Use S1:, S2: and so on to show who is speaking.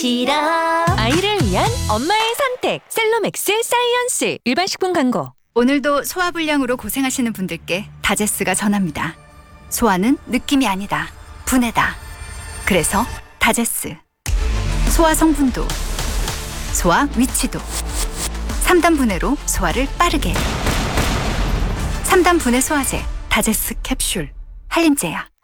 S1: 시럽.
S2: 아이를 위한 엄마의 선택 셀로맥스 사이언스. 일반 식품 광고.
S3: 오늘도 소화불량으로 고생하시는 분들께 다제스가 전합니다. 소화는 느낌이 아니다. 분해다. 그래서 다제스. 소화 성분도, 소화 위치도. 3단 분해로 소화를 빠르게. 3단 분해 소화제 다제스 캡슐. 한림제약.